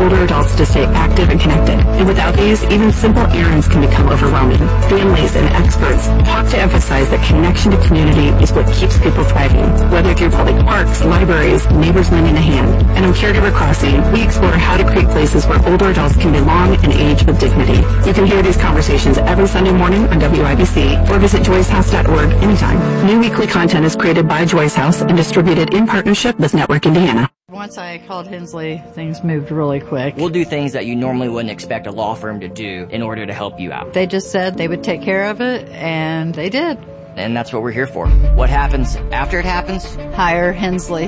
older adults to stay active and connected. And without these, even simple errands can become overwhelming. Families and experts talk to emphasize that connection to community is what keeps people thriving, whether through public parks, libraries, neighbors lending a hand. And on Caregiver Crossing, we explore how to create places where older adults can belong and age with dignity. You can hear these conversations every Sunday morning on WIBC or visit joycehouse.org anytime. New weekly content is created by Joyce House and distributed in partnership with Network Indiana. Once I called Hensley, things moved really quick. We'll do things that you normally wouldn't expect a law firm to do in order to help you out. They just said they would take care of it, and they did. And that's what we're here for. What happens after it happens? Hire Hensley.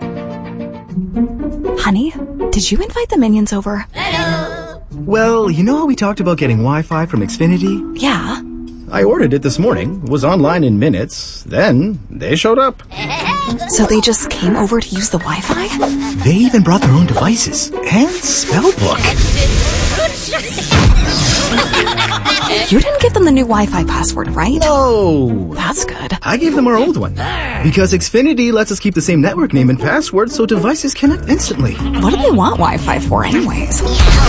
Honey, did you invite the minions over? Hello. Well, you know how we talked about getting Wi-Fi from Xfinity? Yeah. I ordered it this morning, was online in minutes, then they showed up. So they just came over to use the Wi-Fi? They even brought their own devices and spell book. You didn't give them the new Wi-Fi password, right? No. That's good. I gave them our old one. Because Xfinity lets us keep the same network name and password so devices connect instantly. What do they want Wi-Fi for anyways?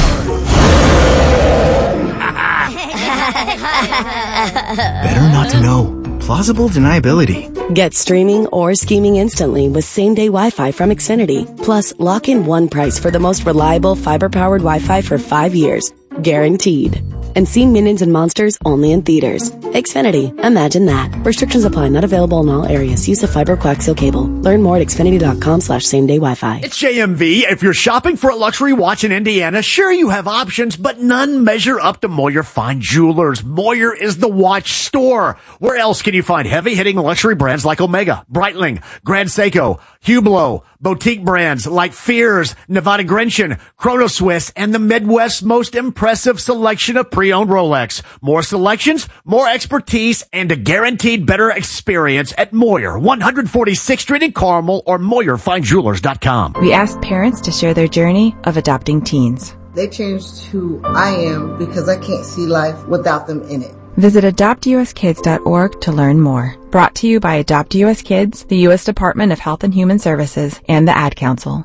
Better not to know. Plausible deniability. Get streaming or scheming instantly with same-day Wi-Fi from Xfinity. Plus, lock in one price for the most reliable fiber-powered Wi-Fi for 5 years. Guaranteed. And see Minions and Monsters only in theaters. Xfinity. Imagine that. Restrictions apply. Not available in all areas. Use of fiber coaxial cable. Learn more at xfinity.com/same-day Wi-Fi. It's JMV. If you're shopping for a luxury watch in Indiana, sure you have options, but none measure up to Moyer Fine Jewelers. Moyer is the watch store. Where else can you find heavy-hitting luxury brands like Omega, Breitling, Grand Seiko, Hublot, boutique brands like Fears, Nevada Grenchen, Chrono Swiss, and the Midwest's most impressive selection of pre-owned Rolex. More selections, more expertise, and a guaranteed better experience at Moyer, 146th Street in Carmel or MoyerFineJewelers.com. We asked parents to share their journey of adopting teens. They changed who I am because I can't see life without them in it. Visit AdoptUSKids.org to learn more. Brought to you by Adopt US Kids, the U.S. Department of Health and Human Services, and the Ad Council.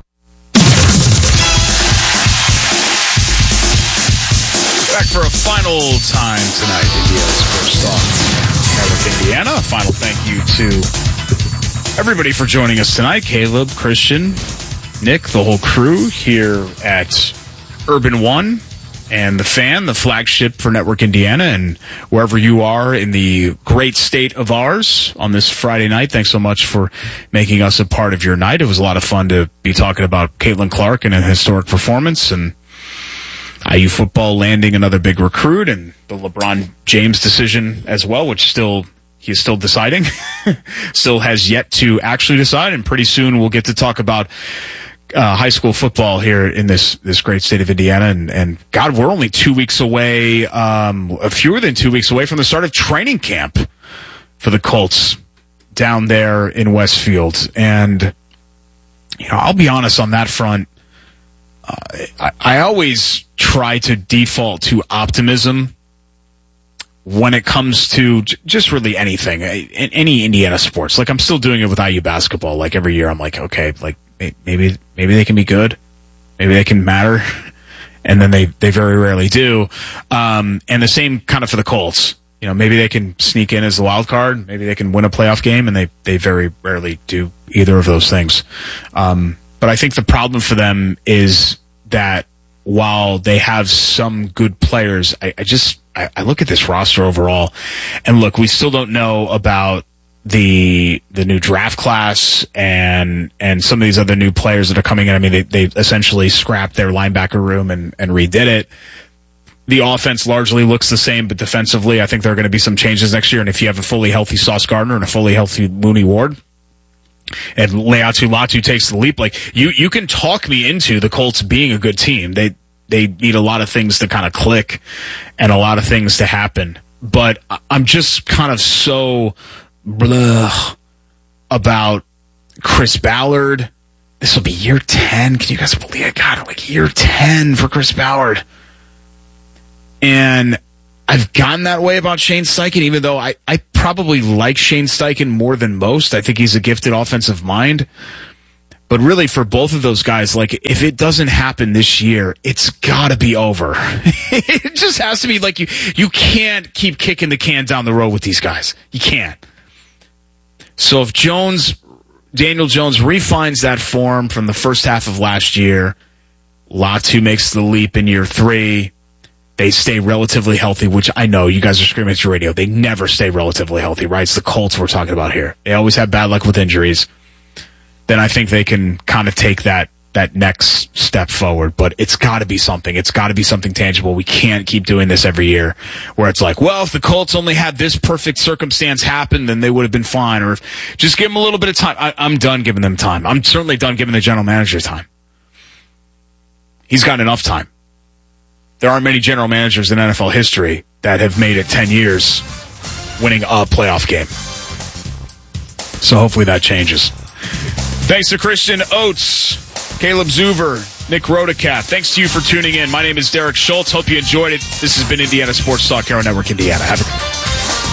Back for a final time tonight, Indiana's first off Network Indiana. A final thank you to everybody for joining us tonight. Caleb, Christian, Nick, the whole crew here at Urban One and the Fan, the flagship for Network Indiana, and wherever you are in the great state of ours on this Friday night. Thanks so much for making us a part of your night. It was a lot of fun to be talking about Caitlin Clark and a historic performance, and IU football landing another big recruit, and the LeBron James decision as well, which he's still deciding. Still has yet to actually decide, and pretty soon we'll get to talk about high school football here in this great state of Indiana. And God, we're only 2 weeks away, fewer than 2 weeks away from the start of training camp for the Colts down there in Westfield. And, you know, I'll be honest on that front. I always try to default to optimism when it comes to just really anything, in any Indiana sports. Like, I'm still doing it with IU basketball. Like, every year I'm like, okay, like, maybe they can be good. Maybe they can matter. And then they very rarely do. And the same kind of for the Colts. You know, maybe they can sneak in as the wild card. Maybe they can win a playoff game, and they very rarely do either of those things. But I think the problem for them is that while they have some good players, I look at this roster overall, and look, we still don't know about the new draft class and some of these other new players that are coming in. I mean, they essentially scrapped their linebacker room and redid it. The offense largely looks the same, but defensively, I think there are going to be some changes next year. And if you have a fully healthy Sauce Gardner and a fully healthy Mooney Ward, and Leatu Latu takes the leap, like you can talk me into the Colts being a good team. They need a lot of things to kind of click and a lot of things to happen. But I'm just kind of so blah about Chris Ballard. This will be year 10. Can you guys believe it? God, like year 10 for Chris Ballard. And I've gotten that way about Shane Steichen, even though I probably like Shane Steichen more than most. I think he's a gifted offensive mind. But really, for both of those guys, like, if it doesn't happen this year, it's got to be over. It just has to be. Like, you can't keep kicking the can down the road with these guys. You can't. So if Daniel Jones refines that form from the first half of last year, Latu makes the leap in year 3, they stay relatively healthy, which I know you guys are screaming at your radio. They never stay relatively healthy, right? It's the Colts we're talking about here. They always have bad luck with injuries. Then I think they can kind of take that next step forward. But it's got to be something. It's got to be something tangible. We can't keep doing this every year where it's like, well, if the Colts only had this perfect circumstance happen, then they would have been fine. Or if, just give them a little bit of time. I'm done giving them time. I'm certainly done giving the general manager time. He's got enough time. There aren't many general managers in NFL history that have made it 10 years winning a playoff game. So hopefully that changes. Thanks to Christian Oates, Caleb Zuber, Nick Rodecat. Thanks to you for tuning in. My name is Derek Schultz. Hope you enjoyed it. This has been Indiana Sports Talk, Arrow Network, Indiana. Have a